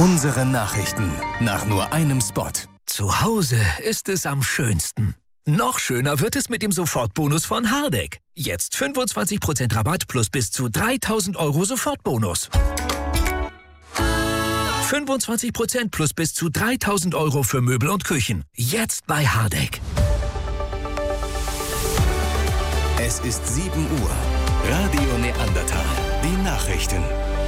Unsere Nachrichten nach nur einem Spot. Zu Hause ist es am schönsten. Noch schöner wird es mit dem Sofortbonus von Hardegg. Jetzt 25% Rabatt plus bis zu 3.000 € Sofortbonus. 25% plus bis zu 3.000 € für Möbel und Küchen. Jetzt bei Hardegg. Es ist 7 Uhr. Radio Neandertal. Die Nachrichten.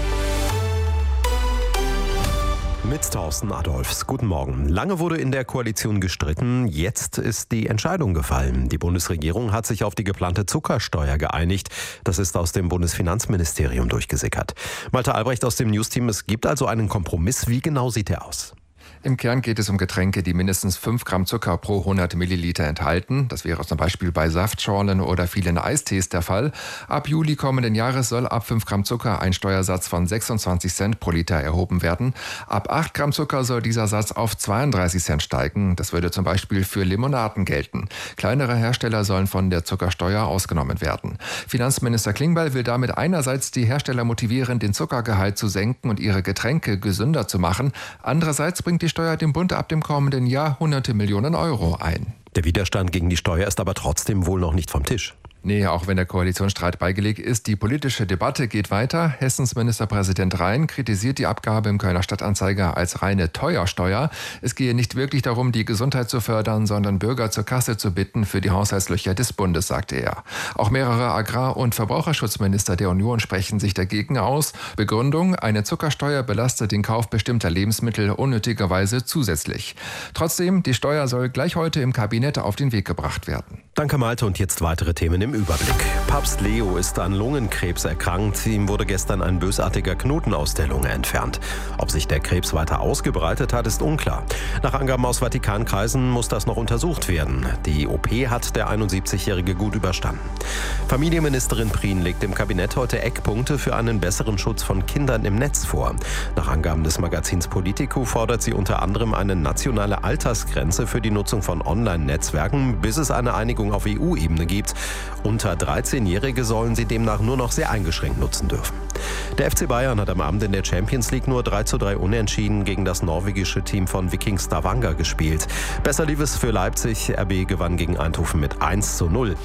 Mit Thorsten Adolfs. Guten Morgen. Lange wurde in der Koalition gestritten. Jetzt ist die Entscheidung gefallen. Die Bundesregierung hat sich auf die geplante Zuckersteuer geeinigt. Das ist aus dem Bundesfinanzministerium durchgesickert. Malte Albrecht aus dem Newsteam. Es gibt also einen Kompromiss. Wie genau sieht der aus? Im Kern geht es um Getränke, die mindestens 5 Gramm Zucker pro 100 Milliliter enthalten. Das wäre zum Beispiel bei Saftschorlen oder vielen Eistees der Fall. Ab Juli kommenden Jahres soll ab 5 Gramm Zucker ein Steuersatz von 26 Cent pro Liter erhoben werden. Ab 8 Gramm Zucker soll dieser Satz auf 32 Cent steigen. Das würde zum Beispiel für Limonaden gelten. Kleinere Hersteller sollen von der Zuckersteuer ausgenommen werden. Finanzminister Klingbeil will damit einerseits die Hersteller motivieren, den Zuckergehalt zu senken und ihre Getränke gesünder zu machen. Andererseits bringt die Steuer dem Bund ab dem kommenden Jahr hunderte Millionen Euro ein. Der Widerstand gegen die Steuer ist aber trotzdem wohl noch nicht vom Tisch. Nee, auch wenn der Koalitionsstreit beigelegt ist, die politische Debatte geht weiter. Hessens Ministerpräsident Rhein kritisiert die Abgabe im Kölner Stadtanzeiger als reine Teuersteuer. Es gehe nicht wirklich darum, die Gesundheit zu fördern, sondern Bürger zur Kasse zu bitten für die Haushaltslöcher des Bundes, sagte er. Auch mehrere Agrar- und Verbraucherschutzminister der Union sprechen sich dagegen aus. Begründung: eine Zuckersteuer belastet den Kauf bestimmter Lebensmittel unnötigerweise zusätzlich. Trotzdem, die Steuer soll gleich heute im Kabinett auf den Weg gebracht werden. Danke Malte und jetzt weitere Themen im Überblick. Papst Leo ist an Lungenkrebs erkrankt. Ihm wurde gestern ein bösartiger Knoten aus der Lunge entfernt. Ob sich der Krebs weiter ausgebreitet hat, ist unklar. Nach Angaben aus Vatikankreisen muss das noch untersucht werden. Die OP hat der 71-Jährige gut überstanden. Familienministerin Prien legt dem Kabinett heute Eckpunkte für einen besseren Schutz von Kindern im Netz vor. Nach Angaben des Magazins Politico fordert sie unter anderem eine nationale Altersgrenze für die Nutzung von Online-Netzwerken, bis es eine Einigung auf EU-Ebene gibt. Unter 13-Jährige sollen sie demnach nur noch sehr eingeschränkt nutzen dürfen. Der FC Bayern hat am Abend in der Champions League nur 3:3 unentschieden gegen das norwegische Team von Viking Stavanger gespielt. Besser lief es für Leipzig. RB gewann gegen Eindhoven mit 1:0.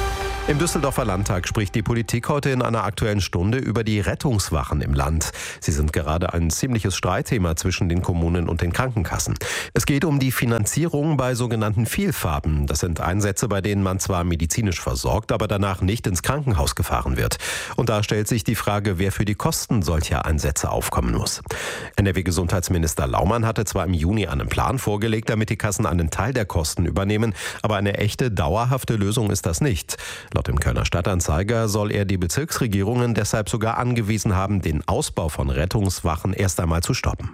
Im Düsseldorfer Landtag spricht die Politik heute in einer Aktuellen Stunde über die Rettungswachen im Land. Sie sind gerade ein ziemliches Streitthema zwischen den Kommunen und den Krankenkassen. Es geht um die Finanzierung bei sogenannten Vielfahrten. Das sind Einsätze, bei denen man zwar medizinisch versorgt, aber danach nicht ins Krankenhaus gefahren wird. Und da stellt sich die Frage, wer für die Kosten solcher Einsätze aufkommen muss. NRW-Gesundheitsminister Laumann hatte zwar im Juni einen Plan vorgelegt, damit die Kassen einen Teil der Kosten übernehmen, aber eine echte, dauerhafte Lösung ist das nicht. Laut dem Kölner Stadtanzeiger soll er die Bezirksregierungen deshalb sogar angewiesen haben, den Ausbau von Rettungswachen erst einmal zu stoppen.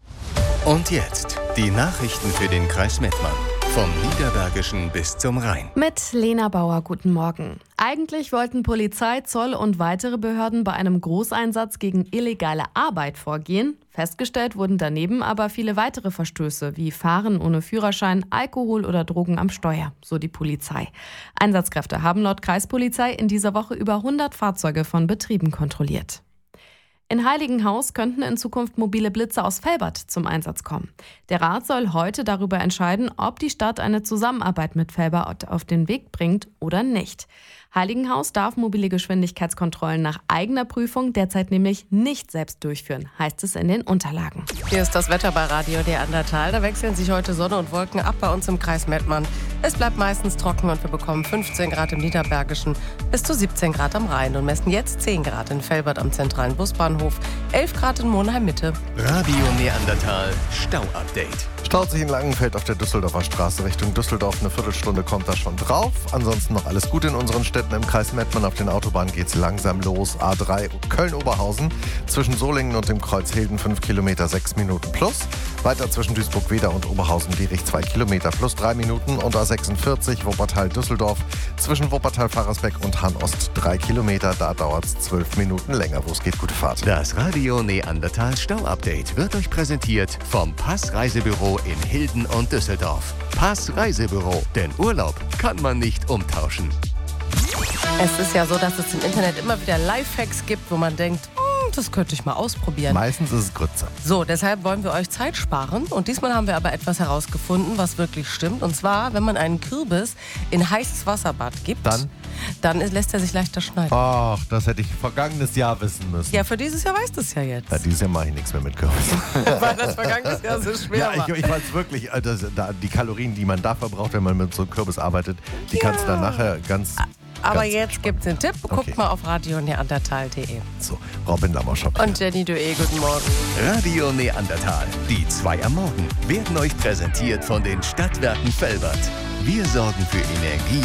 Und jetzt die Nachrichten für den Kreis Mettmann. Vom Niederbergischen bis zum Rhein. Mit Lena Bauer, guten Morgen. Eigentlich wollten Polizei, Zoll und weitere Behörden bei einem Großeinsatz gegen illegale Arbeit vorgehen. Festgestellt wurden daneben aber viele weitere Verstöße, wie Fahren ohne Führerschein, Alkohol oder Drogen am Steuer, so die Polizei. Einsatzkräfte haben laut Kreispolizei in dieser Woche über 100 Fahrzeuge von Betrieben kontrolliert. In Heiligenhaus könnten in Zukunft mobile Blitze aus Velbert zum Einsatz kommen. Der Rat soll heute darüber entscheiden, ob die Stadt eine Zusammenarbeit mit Velbert auf den Weg bringt oder nicht. Heiligenhaus darf mobile Geschwindigkeitskontrollen nach eigener Prüfung derzeit nämlich nicht selbst durchführen, heißt es in den Unterlagen. Hier ist das Wetter bei Radio Neandertal. Da wechseln sich heute Sonne und Wolken ab bei uns im Kreis Mettmann. Es bleibt meistens trocken und wir bekommen 15 Grad im Niederbergischen bis zu 17 Grad am Rhein und messen jetzt 10 Grad in Velbert am zentralen Busbahnhof, 11 Grad in Monheim-Mitte. Radio Neandertal Stau-Update. Staut sich in Langenfeld auf der Düsseldorfer Straße Richtung Düsseldorf. Eine Viertelstunde kommt da schon drauf. Ansonsten noch alles gut in unseren Städten im Kreis Mettmann. Auf den Autobahnen geht's langsam los. A3 Köln-Oberhausen. Zwischen Solingen und dem Kreuz Hilden 5 Kilometer 6 Minuten plus. Weiter zwischen Duisburg-Wedau und Oberhausen-Dierich 2 Kilometer plus 3 Minuten. Und A46 Wuppertal-Düsseldorf. Zwischen Wuppertal-Faresbeck und Hahn-Ost 3 Kilometer. Da dauert's 12 Minuten länger. Wo es geht, gute Fahrt. Das Radio Neandertal Stau-Update wird euch präsentiert vom Pass-Reisebüro in Hilden und Düsseldorf. Pass Reisebüro, denn Urlaub kann man nicht umtauschen. Es ist ja so, dass es im Internet immer wieder Lifehacks gibt, wo man denkt, das könnte ich mal ausprobieren. Meistens ist es Grütze. So, deshalb wollen wir euch Zeit sparen. Und diesmal haben wir aber etwas herausgefunden, was wirklich stimmt. Und zwar, wenn man einen Kürbis in heißes Wasserbad gibt, dann lässt er sich leichter schneiden. Ach, das hätte ich vergangenes Jahr wissen müssen. Ja, für dieses Jahr weißt du es ja jetzt. Ja, dieses Jahr mache ich nichts mehr mit Kürbis. Weil das vergangenes Jahr so schwer war. Ich weiß wirklich, die Kalorien, die man da verbraucht, wenn man mit so einem Kürbis arbeitet, die kannst du dann nachher ganz... Aber jetzt gibt's den Tipp. Guckt mal auf radioneandertal.de. So, Robin Lamoschop. Und Jenny Dué, guten Morgen. Radio Neandertal, die 2 am Morgen, werden euch präsentiert von den Stadtwerken Velbert. Wir sorgen für Energie